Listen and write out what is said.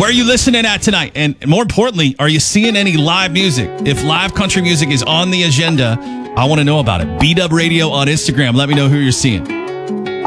Where are you listening at tonight? And more importantly, are you seeing any live music? If live country music is on the agenda, I want to know about it. B-Dub Radio on Instagram. Let me know who you're seeing.